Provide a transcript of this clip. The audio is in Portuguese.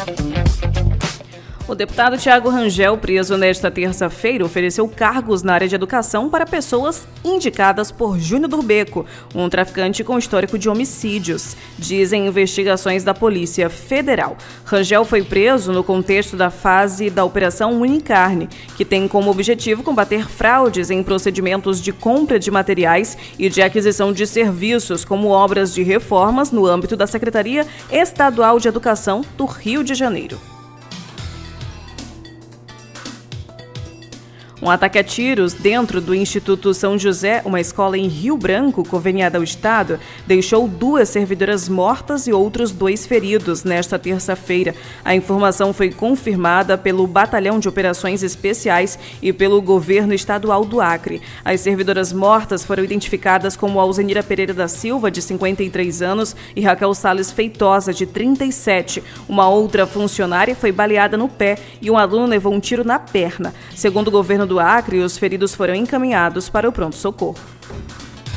O deputado Thiago Rangel, preso nesta terça-feira, ofereceu cargos na área de educação para pessoas indicadas por Júnior Durbeco, um traficante com histórico de homicídios, dizem investigações da Polícia Federal. Rangel foi preso no contexto da fase da Operação Unicarne, que tem como objetivo combater fraudes em procedimentos de compra de materiais e de aquisição de serviços, como obras de reformas no âmbito da Secretaria Estadual de Educação do Rio de Janeiro. Um ataque a tiros dentro do Instituto São José, uma escola em Rio Branco, conveniada ao Estado, deixou 2 servidoras mortas e outros 2 feridos nesta terça-feira. A informação foi confirmada pelo Batalhão de Operações Especiais e pelo Governo Estadual do Acre. As servidoras mortas foram identificadas como Alzenira Pereira da Silva, de 53 anos, e Raquel Salles Feitosa, de 37. Uma outra funcionária foi baleada no pé e um aluno levou um tiro na perna. Segundo o governo do Acre, os feridos foram encaminhados para o pronto-socorro.